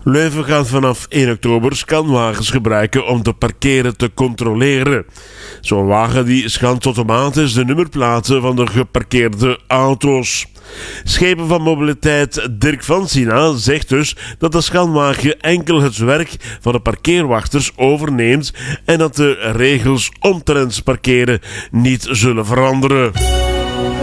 Leuven gaat vanaf 1 oktober scanwagens gebruiken om de parkeren te controleren. Zo'n wagen die scant automatisch de nummerplaten van de geparkeerde auto's. Schepen van Mobiliteit Dirk van Sina zegt dus dat de scanwagen enkel het werk van de parkeerwachters overneemt en dat de regels omtrent parkeren niet zullen veranderen.